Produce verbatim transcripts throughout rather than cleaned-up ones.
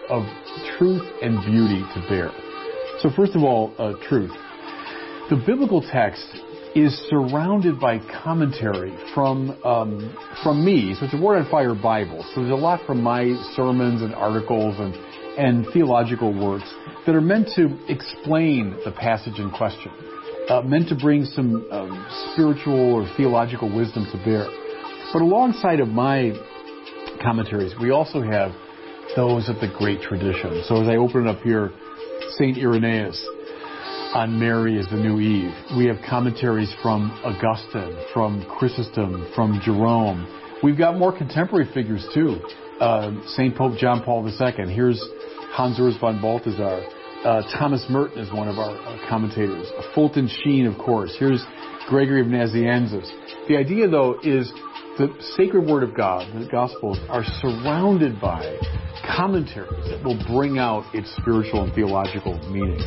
of truth and beauty to bear. So first of all, uh, truth. The biblical text is surrounded by commentary from um, from me. So it's a Word on Fire Bible. So there's a lot from my sermons and articles and, and theological works that are meant to explain the passage in question, uh, meant to bring some um, spiritual or theological wisdom to bear. But alongside of my commentaries, we also have those of the great tradition. So as I open it up here, Saint Irenaeus on Mary as the new Eve. We have commentaries from Augustine, from Chrysostom, from Jerome. We've got more contemporary figures too. Uh, Saint Pope John Paul the Second. Here's Hans Urs von Balthasar. Uh, Thomas Merton is one of our uh, commentators. Fulton Sheen, of course. Here's Gregory of Nazianzus. The idea, though, is the sacred Word of God, the Gospels, are surrounded by commentaries that will bring out its spiritual and theological meaning.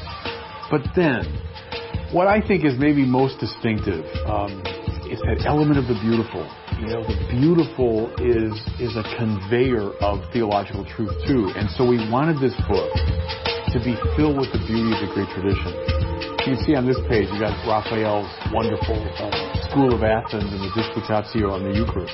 But then, what I think is maybe most distinctive um, is that element of the beautiful. You know, the beautiful is is a conveyor of theological truth too. And so we wanted this book to be filled with the beauty of the great tradition. You can see on this page, you got Raphael's wonderful uh, School of Athens and the Disputatio on the Eucharist.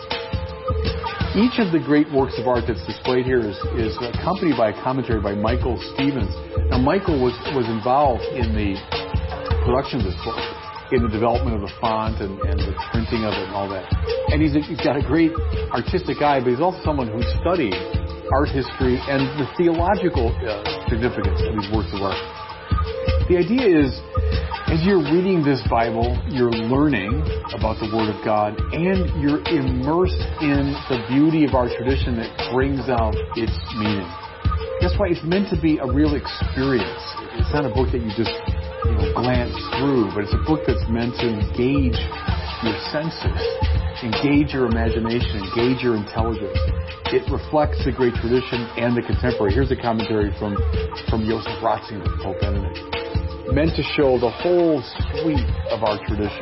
Each of the great works of art that's displayed here is, is accompanied by a commentary by Michael Stevens. Now, Michael was, was involved in the production of this book, in the development of the font and, and the printing of it and all that. And he's, a, he's got a great artistic eye, but he's also someone who studied art history and the theological uh, significance of these works of art. The idea is, as you're reading this Bible, you're learning about the Word of God, and you're immersed in the beauty of our tradition that brings out its meaning. That's why it's meant to be a real experience. It's not a book that you just you know, glance through, but it's a book that's meant to engage your senses, engage your imagination, engage your intelligence. It reflects the great tradition and the contemporary. Here's a commentary from, from Joseph Ratzinger, Pope Benedict. Meant to show the whole sweep of our tradition.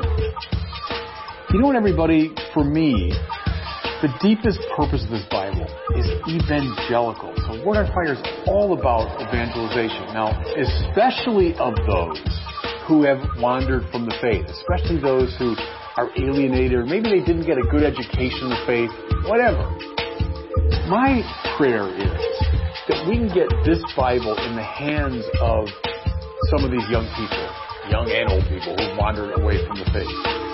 You know what, everybody? For me, the deepest purpose of this Bible is evangelical. So Word on Fire is all about evangelization. Now, especially of those who have wandered from the faith, especially those who are alienated, or maybe they didn't get a good education in the faith, whatever. My prayer is that we can get this Bible in the hands of some of these young people, young and old people, who wandered away from the faith.